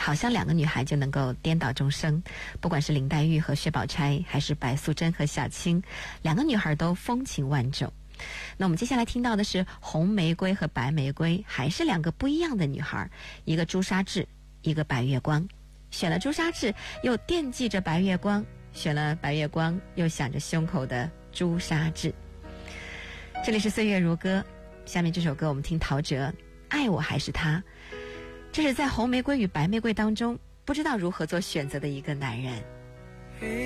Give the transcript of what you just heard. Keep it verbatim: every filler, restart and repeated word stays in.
好像两个女孩就能够颠倒众生。不管是林黛玉和薛宝钗，还是白素贞和小青，两个女孩都风情万种。那我们接下来听到的是红玫瑰和白玫瑰，还是两个不一样的女孩，一个朱砂痣，一个白月光。选了朱砂痣，又惦记着白月光；选了白月光，又想着胸口的朱砂痣。这里是岁月如歌，下面这首歌我们听陶喆《爱我还是他》。这是在红玫瑰与白玫瑰当中不知道如何做选择的一个男人。